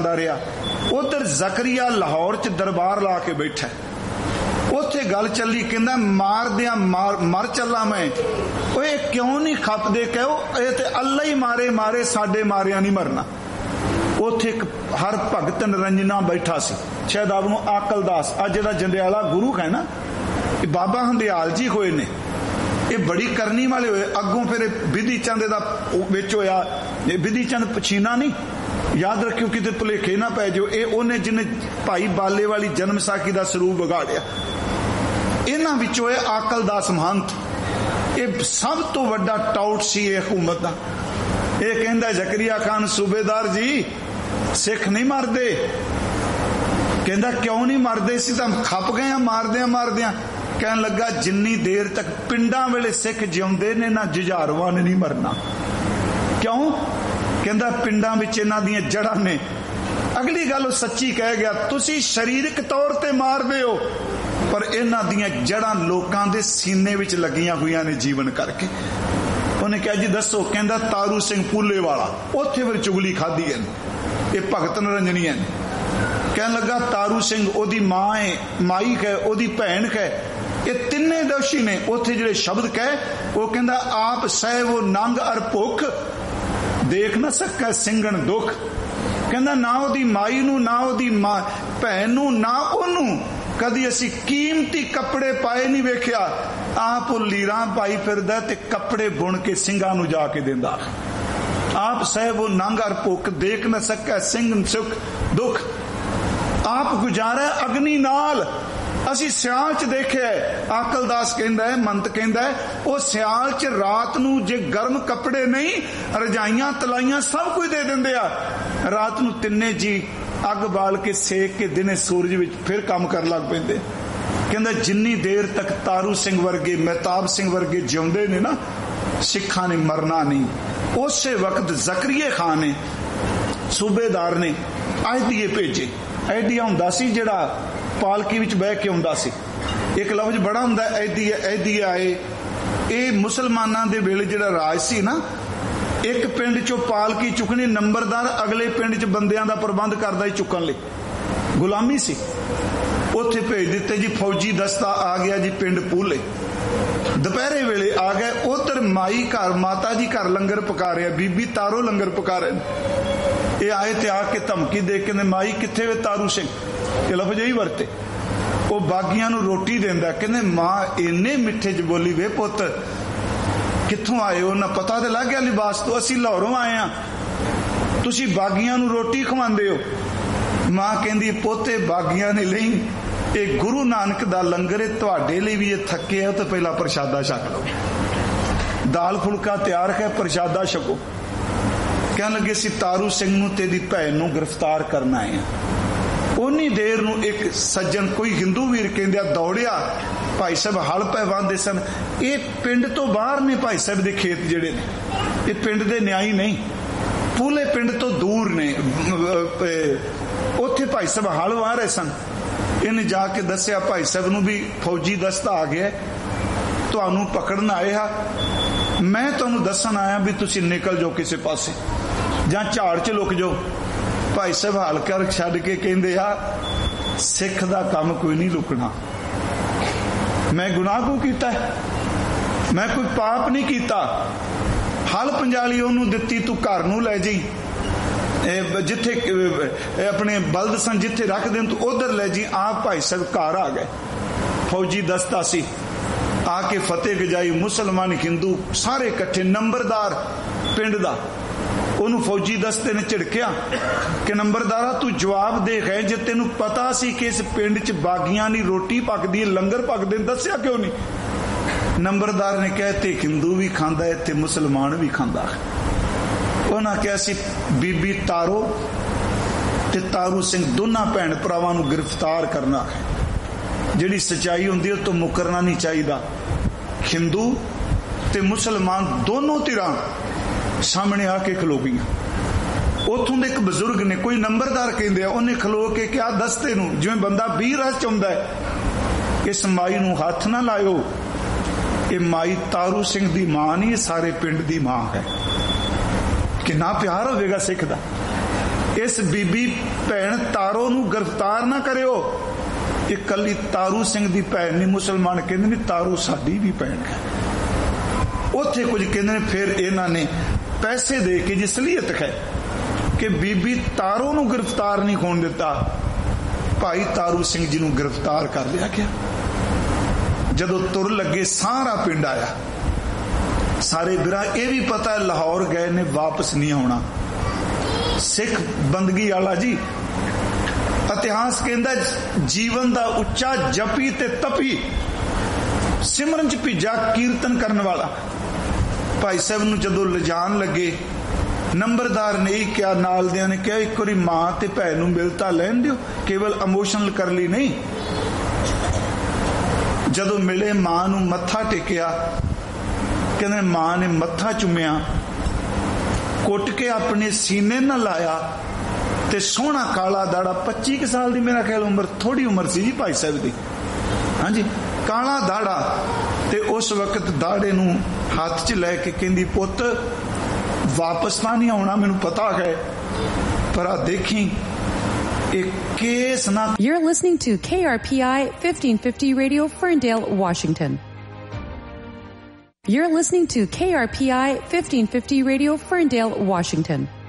रहा। उधर जकरिया लाहौर च दरबार ला के बैठा, उत्थे गल चली, कहंदा मार दिया मर चला मैं। ओए क्यों नहीं खपदे, कहो ये ते अल्लाह ही मारे मारे, साडे मारिया नहीं मरना। उत्थे एक हर भगत निरंजना बैठा सी, शायद आप आकलदास, अज जिहड़ा जंडियाला गुरु है ना, बाबा हंदियाल जी होए ने, ये बड़ी करनी वाले होए। अगों फिर बिधी चंद दा विच होया, बिधी चंद पछीना नहीं, याद रखियो किते भुलेखे ना पै जाओ। ये उन्हें जिन्हें भाई बाले वाली जन्म साखी का स्वरूप बिगाड़िया। इन्हां विचों है आकलदास महंत, ये सब तो वड्डा टाउट सी हुकूमत का। ये कहंदा जकरिया खान सूबेदार जी सिख नहीं मरदे। कहंदा क्यों नहीं मरदे, सी तां खप गए मारदियां। कहन लगा जिन्नी देर तक पिंडां वेले सिख जिउंदे ने ना जुझारवां ने नहीं मरना। क्यों? कहंदा पिंडां विच इन्हां दीयां जड़ां ने। अगली गल सच्ची कह गया, तुसी शरीरक तौर ते मारदे हो, पर इन्हां दीयां जड़ां लोकां दे सीने विच लगियां हुईयां ने जीवन करके। उन्हें कहा जी दसो, कहंदा तारू सिंह पूले वाला, उत्थे फिर चुगली खाधी है, ये भगत निरंजनी है। कहन लगा तारू सिंह ओदी मां है, माई है, ओदी भैन है, ये तिन्ने दोषी ने। उत्थे जिहड़े शब्द कहे, वो कहंदा आप सह वो नंग अर भुख, देख ना सकै सिंगण दुख। कहंदा ना ओदी माई नू, ना ओदी भैन नू, ना ओनू कदी असी कीमती कपड़े पाए नहीं वेख्या। आप लीरां पाई फिरदा ते कपड़े बुन के सिंगां नू जाके दिंदा। आप सह वो नंग अर भुख, देख ना सकै सिंगण सुख दुख। आप गुजारा अग्नि नाल, असी सियाल च देखे। आकलदास कहंदा है, मंत कहंदा है, वो सियाल च रात नू जे गर्म कपड़े नहीं, रजाइयां तलाइयां सब कुछ दे दिंदे आ। रात नू तिन्ने जी अग बाल के सेक के दिने सूरज विच फिर काम कर लग पैंदे। कहंदा जिन्नी देर तक तारू सिंह वर्गे, महताब सिंह वर्गे जिउंदे ने ना, सिखां ने मरना नहीं। उसे वक्त जकरिया खान ने, सूबेदार ने आयदिए भेजे। आयदिया हुंदा सी जिहड़ा पालकी विच बह के आउंदा सी। एक लफ्ज बड़ा हुंदा ऐदिया आए। ये मुसलमानां दे वेले जिहड़ा राज सी ना, एक पिंड चों पालकी चुकनी, नंबरदार अगले पिंड च बंदियां दा प्रबंध करदा ही चुकन लई, गुलामी सी। उत्थे भेज दिते जी फौजी दस्ता आ गया जी पिंड पूले। दोपहरे वेले आ गए। उधर माई घर, माता जी घर लंगर पका रहे, बीबी तारो लंगर पका रहे। ये आए ते आके धमकी दे के माई किथे वे तारू सिंह, ये लफ्ज ही वरते। वो बागियां नू रोटी देंदा, कहंदे मां इन्ने मिठे च बोली, वे पुत कित्थों आए हो, ना पता ते लग गया लिबास तो, असी लाहौरों आए हां, तुसी बागियां नू रोटी खवांदे हो। मां कहंदी पोते बागियां ने नहीं, ये गुरु नानक दा लंगर है, तुहाडे लई भी ये थके हो तो पहला प्रशादा छक लो। दाल फुलका तैयार है, प्रशादा छको। कहन लगे सी तारू सिंह नू ते दी भैन नू गिरफ्तार करना है। उन्नी देर नू एक सज्जन, कोई हिंदू वीर कहंदे दौड़िया। भाई साहब हल पै वांदे सन। ये पिंड तो बाहर ने भाई साहब दे खेत जिहड़े ने, ये पिंड दे न्याई नहीं, पूले पिंड तो दूर ने। उत्थे भाई साहब हल वाह रहे सन। इन्हें जाके दसिया भाई साहब नू भी फौजी दस्ता आ गया, तुहानू पकड़न आए हा, मैं तुहानू दसन आया भी तुसी निकल जाओ किसी पासे, जां झाड़ च लुक जाओ। भाई साहब हाल कर छड्ड के कहंदे आ, सिख दा काम कोई नहीं लुकना। मैं गुनाह को कीता है, मैं कोई पाप नहीं कीता। हल पंजाली ओनू दित्ती, तू घर नू लै जाई, जिथे अपने बलद सन जिथे रख देन तू उधर ले जी। आप भाई साहब घर आ गए, फौजी दस्ता सी, आके फतेह गजाई, मुसलमान हिंदू सारे इकट्ठे। नंबरदार पिंड दा, ओनू फौजी दस्ते ने झिड़किया कि नंबरदारा तू जवाब दे है, जे तेनू पता सी कि इस पिंड च बागियां नी रोटी पकदी, लंगर पकदे, दस्या क्यों नहीं? नंबरदार ने कहा ते हिंदू भी खांदा है ते मुसलमान भी खांदा है। उन्हें कहा सी बीबी तारो ते तारू सिंह दोनों भैन भरावां नू गिरफ्तार करना है। जिहड़ी सच्चाई हुंदी है तो मुकरना नहीं चाहिए। हिंदू ते मुसलमान दोनों धिरां सामने आके खलो गईयां। उथों दे एक बजुर्ग ने, कोई नंबरदार कहंदे आ, उन्हें खलो के क्या दस्ते नू जिवें बंदा 20 रस चाहुंदा है, इस माई नू हथ ना लायो, ये माई तारू सिंह दी मां नहीं, सारे पिंड दी मां है। कितना प्यार होगा सिख दा। इस बीबी भैन तारो नूं गिरफ्तार ना करियो। इकली तारू सिंह दी भैन नहीं, मुसलमान कहंदे ने तारू साडी भी भैन है। उत्थे कुछ कहंदे ने फिर इन्हां ने पैसे दे के जी सलीयत है कि बीबी तारो नूं गिरफ्तार नहीं होण दिता। भाई तारू सिंह जी नूं गिरफ्तार कर लिया गया। जदों तुर लगे सारा पिंड आया। सारे बिरा ये भी पता लाहौर गए ने वापस नहीं आना। सिख बंदगी वाला जी इतिहास कहंदा जीवन दा उच्चा जपी ते तपी सिमरन च भीजा कीर्तन करने वाला। भाई साहब नूं जदों लिजान लगे नंबरदार ने ही क्या नाल दियां ने कहा एक बारी मां ते भैन नूं मिलता लैन दिओ, केवल इमोशनल कर ली नहीं। जदों मिले मां नूं मत्था टेकिया, कहंदे मां ने मत्था चुमिया, कुट के अपने सीने न लाया ते सोहना काला दाड़ा 25 साल दी मेरा ख्याल उम्र, थोड़ी उम्र सी जी भाई साहब दी। हाँ जी, काला दाड़ा ते उस वक्त दाड़े नूं हाथ च लैके कहंदी पुत वापस तो नहीं आना, मैनू पता है, पर आ देखी एक केस ना। You're listening to KRPI 1550 Radio, Ferndale, Washington. You're listening to KRPI 1550 Radio, Ferndale, Washington.